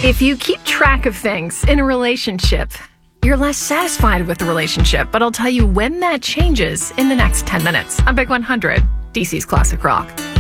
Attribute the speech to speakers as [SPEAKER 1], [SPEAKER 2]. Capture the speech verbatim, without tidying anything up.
[SPEAKER 1] If you keep track of things in a relationship, you're less satisfied with the relationship, but I'll tell you when that changes in the next ten minutes. On Big one hundred, D C's Classic Rock.